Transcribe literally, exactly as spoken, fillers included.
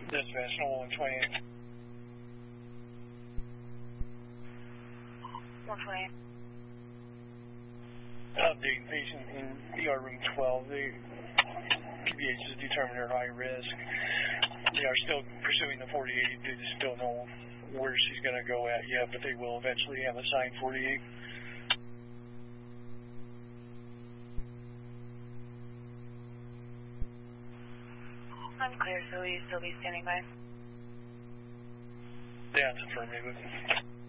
Dispatch, no one twenty-eight. one twenty-eight. Updating patient in E R room twelve. The P B H has determined they're high risk. They are still pursuing the forty-eight. They just don't know where she's going to go at yet, but they will eventually have assigned forty-eight. Unclear, so will you still be standing by? Yeah, it's affirmative.